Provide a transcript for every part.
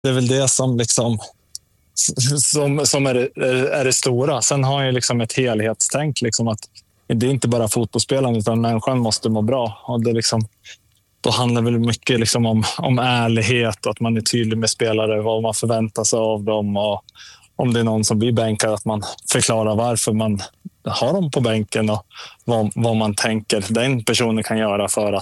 Det är väl det som liksom som är det stora. Sen har jag liksom ett helhetstänk liksom, att det är inte bara fotbollsspelaren utan människan måste må bra. Och det liksom, då handlar väl mycket liksom om ärlighet och att man är tydlig med spelare, vad man förväntar sig av dem, och om det är någon som blir bänkad att man förklarar varför man har dem på bänken och vad man tänker den personen kan göra för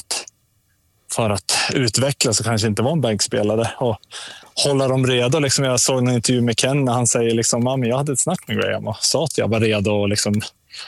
att utvecklas och kanske inte vara en bänkspelare, och hålla dem redo. Liksom, jag såg en intervju med Ken när han säger liksom, jag hade ett snack med Graham och sa att jag var redo, och liksom,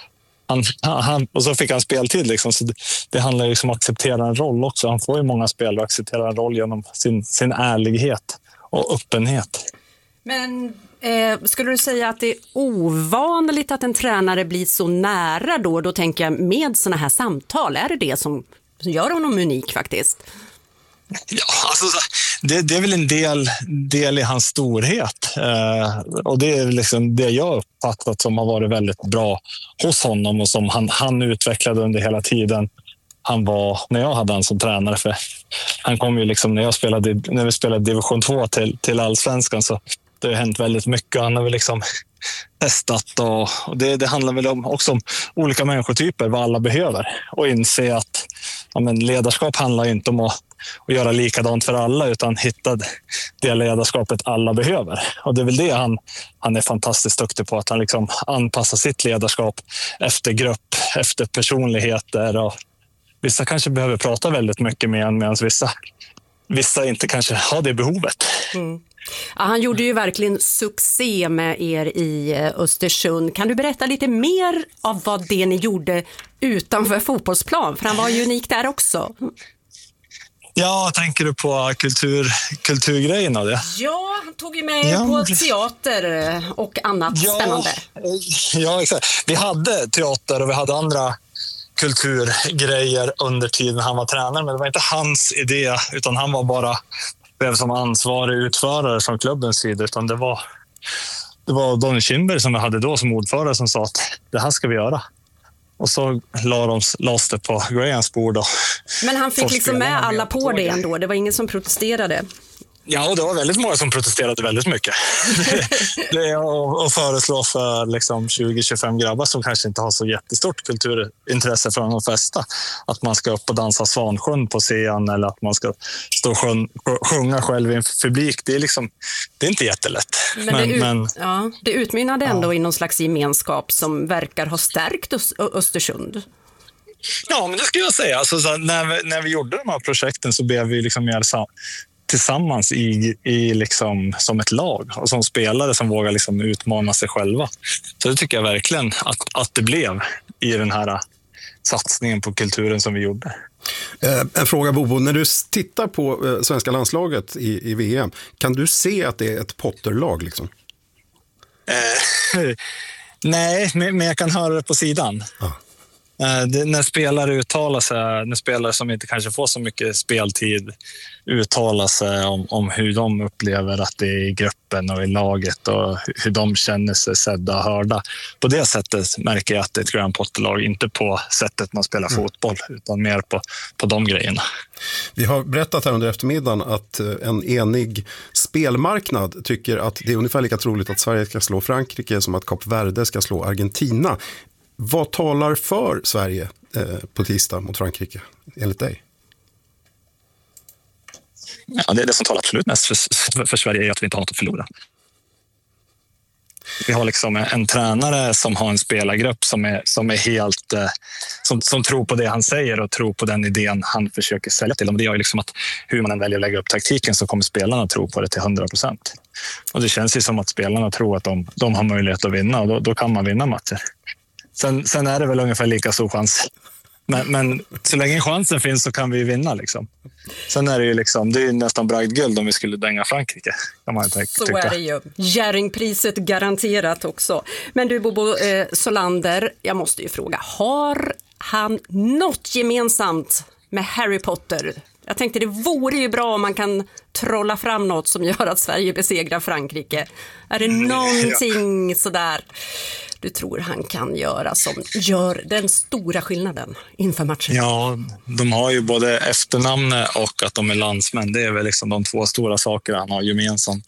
och så fick han speltid. Liksom, så det handlar liksom om att acceptera en roll också. Han får ju många spel och acceptera en roll genom sin ärlighet och öppenhet. Men skulle du säga att det är ovanligt att en tränare blir så nära då? Då tänker jag med såna här samtal. Är det som gör honom unik faktiskt? Ja, alltså, det är väl en del i hans storhet. Och det är liksom det jag uppfattat som har varit väldigt bra hos honom och som han utvecklade under hela tiden. Han var, när jag hade han som tränare, för han kom ju liksom när vi spelade division 2 till allsvenskan, så det har hänt väldigt mycket. Han har väl liksom testat och det handlar väl också om olika människotyper, vad alla behöver, och inse att ledarskap handlar inte om att göra likadant för alla, utan hitta det ledarskapet alla behöver. Och det är väl det han är fantastiskt duktig på, att han liksom anpassar sitt ledarskap efter grupp, efter personligheter, och vissa kanske behöver prata väldigt mycket med en, medan vissa inte kanske har det behovet. Mm. Ja, han gjorde ju verkligen succé med er i Östersund. Kan du berätta lite mer av vad det ni gjorde utanför fotbollsplan? För han var ju unik där också. Ja, tänker du på kulturgrejerna? Det? Ja, han tog ju med på teater och annat spännande. Ja, exakt. Vi hade teater och vi hade andra kulturgrejer under tiden han var tränare, men det var inte hans idé, utan han var bara som ansvarig utförare från klubbens sida, utan det var Don Kindberg som vi hade då som ordförande som sa att det här ska vi göra. Och så lades det på Grahams bord. Men han fick liksom med alla på det ändå? Det var ingen som protesterade? Ja, och det var väldigt många som protesterade väldigt mycket. Det är att föreslå för liksom 20-25 grabbar som kanske inte har så jättestort kulturintresse från de flesta, att man ska upp och dansa Svansjön på scen, eller att man ska stå och sjunga själv i en publik. Det är inte jättelätt. Men det utmynnade ändå i någon slags gemenskap som verkar ha stärkt Östersund. Ja, men det skulle jag säga. Alltså, när vi gjorde de här projekten så blev vi liksom mer tillsammans i liksom, som ett lag, och som spelare som vågar liksom utmana sig själva. Så det tycker jag verkligen att det blev i den här satsningen på kulturen som vi gjorde. En fråga, Bobo, när du tittar på svenska landslaget i VM, kan du se att det är ett Potter-lag liksom? Nej, men jag kan höra det på sidan. När spelare uttalar sig, när spelare som inte kanske får så mycket speltid uttalar sig om hur de upplever att det är i gruppen och i laget, och hur de känner sig sedda och hörda. På det sättet märker jag att det är ett Graham Potter-lag, inte på sättet man spelar fotboll, utan mer på de grejerna. Vi har berättat här under eftermiddagen att en enig spelmarknad tycker att det är ungefär lika troligt att Sverige ska slå Frankrike som att Kap Verde ska slå Argentina. Vad talar för Sverige på tisdag mot Frankrike, enligt dig? Ja, det som talar absolut mest för Sverige är att vi inte har något att förlora. Vi har liksom en tränare som har en spelargrupp som är helt som tror på det han säger och tror på den idén han försöker sälja till dem. Det gör ju liksom att hur man än väljer att lägga upp taktiken så kommer spelarna tro på det till 100%. Och det känns ju som att spelarna tror att de har möjlighet att vinna, och då kan man vinna matcher. Sen är det väl ungefär lika stor chans. Men så länge chansen finns så kan vi vinna liksom. Sen är det ju liksom, det är nästan bragdguld om vi skulle dänga Frankrike, kan man tycka. Så är det ju. Jerringpriset garanterat också. Men du, Bobo Solander, jag måste ju fråga, har han något gemensamt med Harry Potter? Jag tänkte det vore ju bra om man kan trolla fram något som gör att Sverige besegrar Frankrike. Är det någonting sådär du tror han kan göra som gör den stora skillnaden inför matchen? Ja, de har ju både efternamnet och att de är landsmän. Det är väl liksom de två stora saker han har gemensamt.